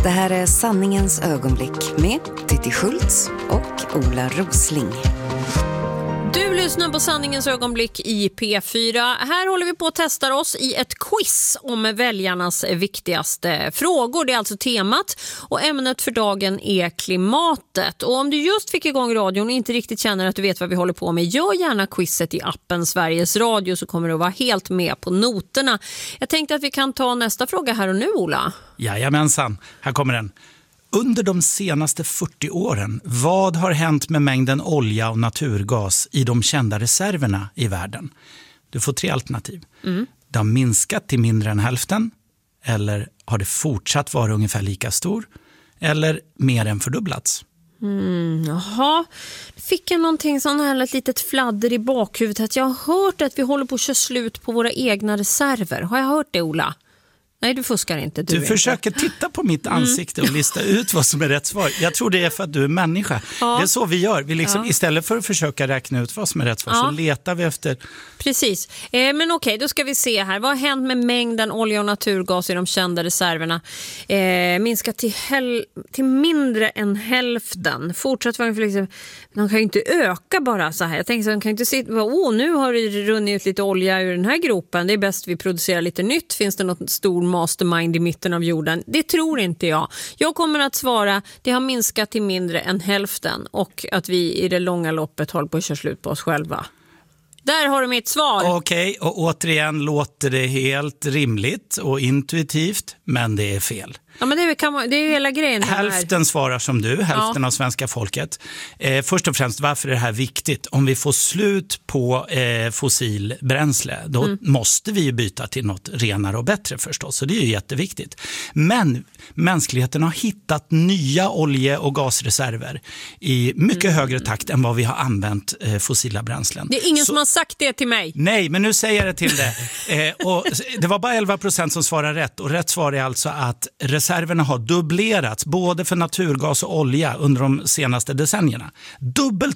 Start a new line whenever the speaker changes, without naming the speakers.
Det här är Sanningens ögonblick med Titti Schultz och Ola Rosling.
Du lyssnar på Sanningens ögonblick i P4. Här håller vi på att testa oss i ett quiz om väljarnas viktigaste frågor. Det är alltså temat och ämnet för dagen är klimatet. Och om du just fick igång radion och inte riktigt känner att du vet vad vi håller på med, gör gärna quizet i appen Sveriges Radio så kommer du att vara helt med på noterna. Jag tänkte att vi kan ta nästa fråga här och nu, Ola.
Jajamensan, här kommer den. Under de senaste 40 åren, vad har hänt med mängden olja och naturgas i de kända reserverna i världen? Du får 3 alternativ. Det har minskat till mindre än hälften, eller har det fortsatt vara ungefär lika stor, eller mer än fördubblats?
Jaha, fick jag någonting sån här ett litet fladder i bakhuvudet att jag har hört att vi håller på att köra slut på våra egna reserver. Har jag hört det, Ola? Nej, du fuskar inte. Du
försöker titta på mitt ansikte och lista ut vad som är rätt svar. Jag tror det är för att du är människa. Ja. Det är så vi gör. Vi liksom, istället för att försöka räkna ut vad som är rätt svar så letar vi efter...
Precis. Men okej, då ska vi se här. Vad har hänt med mängden olja och naturgas i de kända reserverna? Minskat till mindre än hälften. Fortsatt var liksom, de kan ju inte öka bara så här. Jag tänker så de kan inte sitta nu har det runnit ut lite olja ur den här gropen. Det är bäst vi producerar lite nytt. Finns det något stor mastermind i mitten av jorden? Det tror inte jag. Jag kommer att svara, det har minskat till mindre än hälften och att vi i det långa loppet håller på att köra slut på oss själva. Där har du mitt svar.
Okej, och återigen låter det helt rimligt och intuitivt, men det är fel.
Ja, men det är ju hela grejen.
Hälften svarar som du, hälften av svenska folket. Först och främst, varför är det här viktigt? Om vi får slut på fossilbränsle, då måste vi ju byta till något renare och bättre förstås. Så det är ju jätteviktigt. Men mänskligheten har hittat nya olje- och gasreserver i mycket högre takt än vad vi har använt fossila bränslen.
Det är ingen som har sagt det till mig.
Nej, men nu säger jag det till det. Och det var bara 11% som svarar rätt. Och rätt svar är alltså att reserverna har dubblerats både för naturgas och olja under de senaste decennierna. Dubbelt